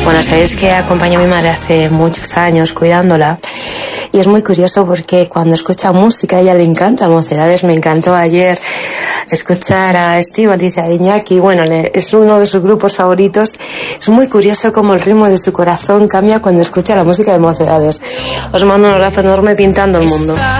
Bueno, sabéis que acompañé a mi madre hace muchos años cuidándola. Y es muy curioso porque cuando escucha música a ella le encanta Mocedades. Me encantó ayer escuchar a Estíbaliz y a Iñaki. Bueno, es uno de sus grupos favoritos. Es muy curioso cómo el ritmo de su corazón cambia cuando escucha la música de Mocedades. Os mando un abrazo enorme pintando el mundo.